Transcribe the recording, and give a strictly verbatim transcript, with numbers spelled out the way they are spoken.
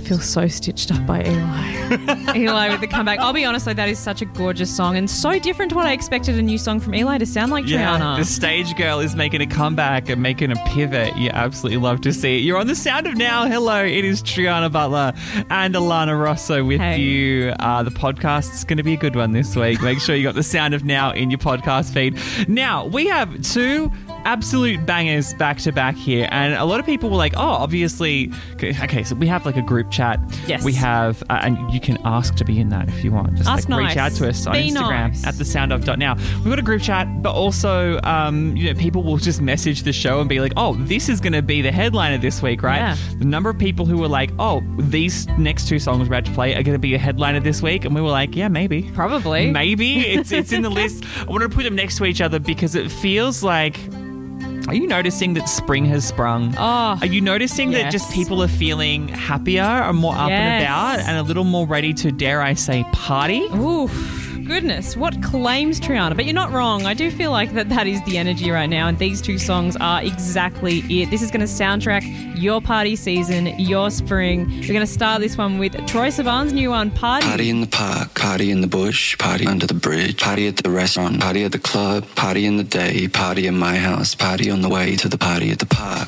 feel so stitched up by Eli. Eli with the comeback. I'll be honest, though, that is such a gorgeous song and so different to what I expected a new song from Eli to sound like. Yeah, Triana. the stage girl is making a comeback and making a pivot. You absolutely love to see it. You're on The Sound of Now. Hello, it is Triana Butler and Alana Rosso with Hey. you. Uh, the podcast's going to be a good one this week. Make sure you got The Sound of Now in your podcast feed. Now, we have two absolute bangers back to back here, and a lot of people were like, oh, obviously, okay, so we have like a group chat. Yes. We have, uh, and you can ask to be in that if you want. Just Ask like nice. reach out to us on Be Instagram nice. at the sound of dot now. We've got a group chat, but also, um, you know, people will just message the show and be like, oh, this is going to be the headliner this week, right? Yeah. The number of people who were like, oh, these next two songs we're about to play are going to be a headliner this week, and we were like, yeah, maybe. Probably. Maybe. It's it's in the list. I wanted to put them next to each other because it feels like... Are you noticing that spring has sprung? Oh, Are you noticing that yes. just people are feeling happier and more up and Yes. about and a little more ready to, dare I say, party? Ooh, goodness, what claims Triana? But you're not wrong. I do feel like that that is the energy right now, and these two songs are exactly it. This is going to soundtrack your party season, your spring. We're going to start this one with Troye Sivan's new one, Party. Party in the park, party in the bush, party under the bridge, party at the restaurant, party at the club, party in the day, party in my house, party on the way to the party at the park.